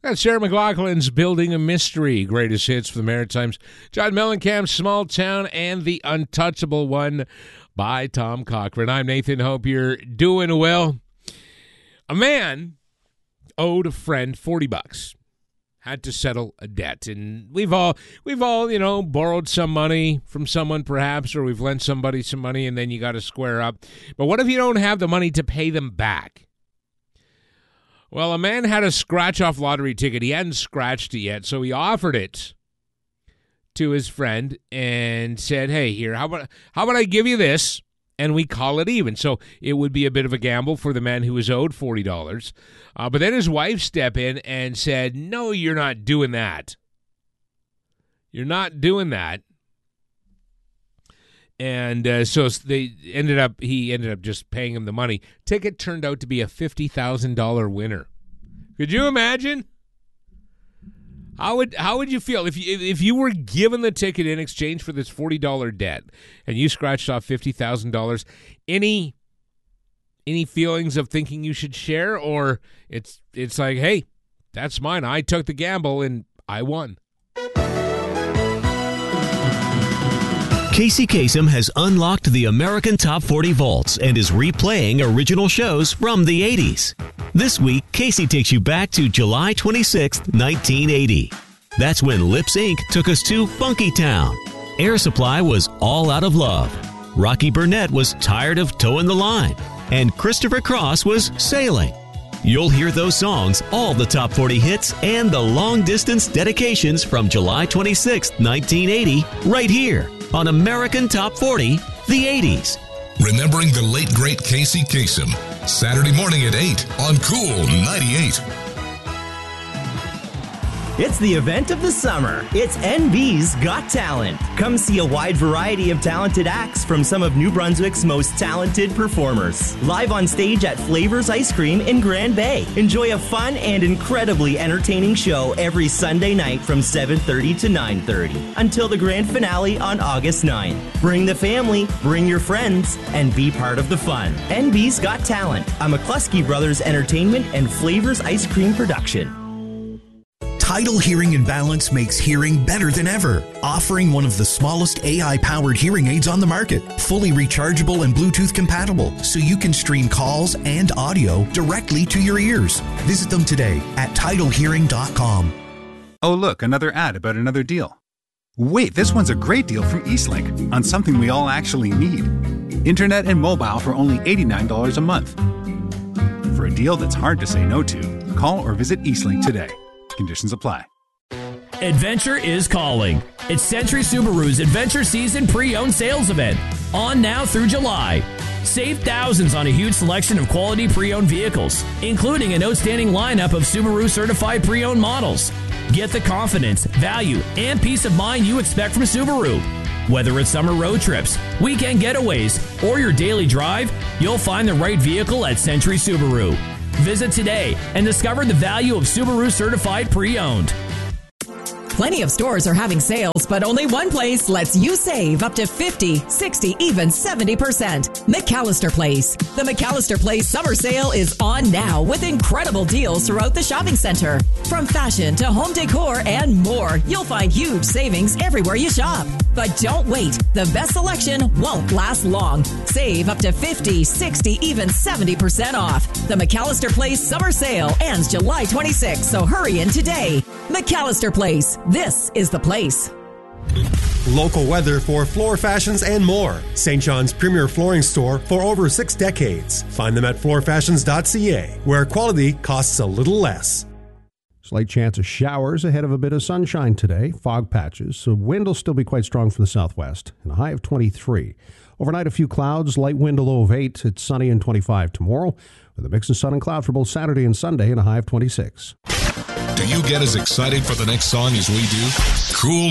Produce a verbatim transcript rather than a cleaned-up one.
That's Sarah McLachlan's Building a Mystery. Greatest hits for the Maritimes. John Mellencamp's Small Town and The Untouchable One by Tom Cochrane. I'm Nathan. Hope you're doing well. A man owed a friend forty bucks. Had to settle a debt. And we've all, we've all, you know, borrowed some money from someone perhaps, or we've lent somebody some money and then you got to square up. But what if you don't have the money to pay them back? Well, a man had a scratch-off lottery ticket. He hadn't scratched it yet, so he offered it to his friend and said, hey, here, how about how about I give you this and we call it even? So it would be a bit of a gamble for the man who was owed forty dollars. Uh, but then his wife stepped in and said, no, you're not doing that. You're not doing that. And uh, so they ended up, he ended up just paying him the money. Ticket turned out to be a fifty thousand dollars winner. Could you imagine? How would how would you feel if you if you were given the ticket in exchange for this forty dollars debt and you scratched off fifty thousand dollars? Any any feelings of thinking you should share, or it's it's like, hey, that's mine. I took the gamble and I won. Casey Kasem has unlocked the American Top forty vaults and is replaying original shows from the eighties. This week, Casey takes you back to July twenty-sixth, nineteen eighty. That's when Lips Incorporated took us to Funky Town. Air Supply was All Out of Love. Rocky Burnett was Tired of Towing the Line. And Christopher Cross was Sailing. You'll hear those songs, all the top forty hits, and the long-distance dedications from July twenty-sixth, nineteen eighty, right here on American Top forty, the eighties. Remembering the late, great Casey Kasem. Saturday morning at eight on Cool ninety-eight. It's the event of the summer. It's N B's Got Talent. Come see a wide variety of talented acts from some of New Brunswick's most talented performers. Live on stage at Flavors Ice Cream in Grand Bay. Enjoy a fun and incredibly entertaining show every Sunday night from seven thirty to nine thirty until the grand finale on August ninth. Bring the family, bring your friends, and be part of the fun. N B's Got Talent, a McCluskey Brothers Entertainment and Flavors Ice Cream production. Tidal Hearing and Balance makes hearing better than ever, offering one of the smallest A I-powered hearing aids on the market, fully rechargeable and Bluetooth compatible, so you can stream calls and audio directly to your ears. Visit them today at tidal hearing dot com. Oh, look, another ad about another deal. Wait, this one's a great deal from Eastlink on something we all actually need. Internet and mobile for only eighty-nine dollars a month. For a deal that's hard to say no to, call or visit Eastlink today. Conditions apply. Adventure is calling. It's Century Subaru's Adventure Season Pre-Owned Sales Event. On now through July. Save thousands on a huge selection of quality pre-owned vehicles, including an outstanding lineup of Subaru certified pre-owned models. Get the confidence, value, and peace of mind you expect from Subaru. Whether it's summer road trips, weekend getaways, or your daily drive, you'll find the right vehicle at Century Subaru. Visit today and discover the value of Subaru Certified Pre-Owned. Plenty of stores are having sales, but only one place lets you save up to fifty, sixty, even seventy percent. McAllister Place. The McAllister Place summer sale is on now with incredible deals throughout the shopping center. From fashion to home decor and more, you'll find huge savings everywhere you shop. But don't wait. The best selection won't last long. Save up to fifty, sixty, even seventy percent off. The McAllister Place summer sale ends July twenty-sixth, so hurry in today. McAllister Place. This is the place. Local weather for floor fashions and more. Saint John's premier flooring store for over six decades. Find them at floor fashions dot c a, where quality costs a little less. Slight chance of showers ahead of a bit of sunshine today. Fog patches, so wind will still be quite strong from the southwest, and a high of twenty-three. Overnight, a few clouds, light wind, a low of eight. It's sunny and twenty-five tomorrow, with a mix of sun and cloud for both Saturday and Sunday, and a high of twenty-six. Do you get as excited for the next song as we do? Cool